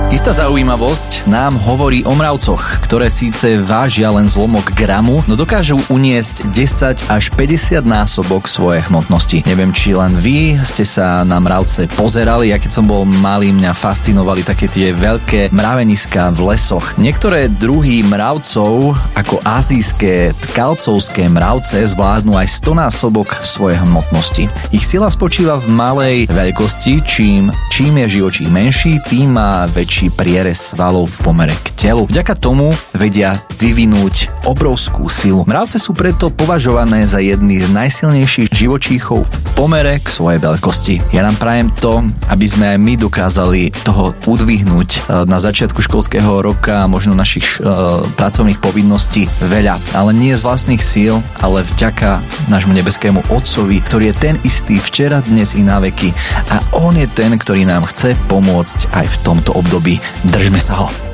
Istá zaujímavosť nám hovorí o mravcoch, ktoré síce vážia len zlomok gramu, no dokážu uniesť 10 až 50 násobok svojej hmotnosti. Neviem, či len vy ste sa na mravce pozerali, ja keď som bol malý, mňa fascinovali také tie veľké mraveniská v lesoch. Niektoré druhy mravcov, ako azijské tkalcovské mravce, zvládnu aj 100 násobok svojej hmotnosti. Ich sila spočíva v malej veľkosti, čím je živočích menší, tým má väčší prierez svalov v pomere k telu. Vďaka tomu vedia vyvinúť obrovskú silu. Mravce sú preto považované za jedny z najsilnejších živočíchov v pomere k svojej veľkosti. Ja nám prajem to, aby sme aj my dokázali toho udvihnúť na začiatku školského roka a možno našich pracovných povinností veľa. Ale nie z vlastných síl, ale vďaka nášmu nebeskému Otcovi, ktorý je ten istý včera, dnes i na veky. A on je ten, ktorý nám chce pomôcť aj v tomto období. Držme sa ho.